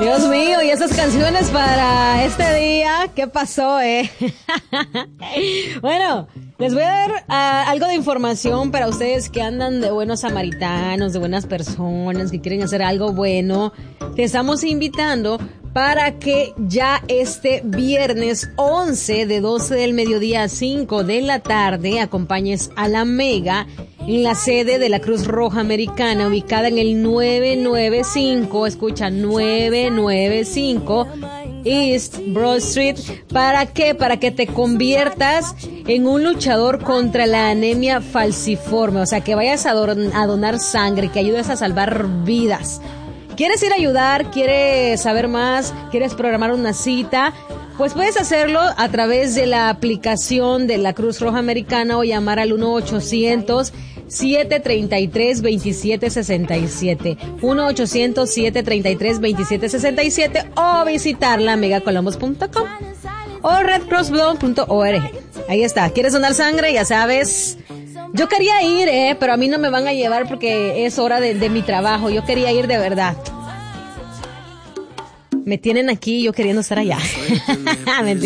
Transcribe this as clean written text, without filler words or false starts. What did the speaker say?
Dios mío, y esas canciones para este día, ¿qué pasó, Bueno, les voy a dar algo de información para ustedes que andan de buenos samaritanos, de buenas personas, que quieren hacer algo bueno. Te estamos invitando para que ya este viernes 11 de 12 del mediodía a 5 de la tarde acompañes a la Mega en la sede de la Cruz Roja Americana, ubicada en el 995, escucha, 995 East Broad Street. ¿Para qué? Para que te conviertas en un luchador contra la anemia falciforme, o sea, que vayas a donar sangre, que ayudes a salvar vidas. ¿Quieres ir a ayudar? ¿Quieres saber más? ¿Quieres programar una cita? Pues puedes hacerlo a través de la aplicación de la Cruz Roja Americana o llamar al 1-800-733-2767. 1-800-733-2767 o visitar la megacolumbus.com o redcrossblog.org. Ahí está. ¿Quieres donar sangre? Ya sabes. Yo quería ir, pero a mí no me van a llevar porque es hora de mi trabajo. Yo quería ir de verdad. Me tienen aquí yo queriendo estar allá. Mentira.